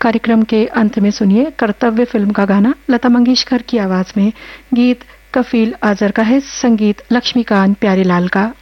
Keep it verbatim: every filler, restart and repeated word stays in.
कार्यक्रम के अंत में सुनिए कर्तव्य फिल्म का गाना लता मंगेशकर की आवाज में। गीत कफील आजर का है, संगीत लक्ष्मीकांत प्यारेलाल का।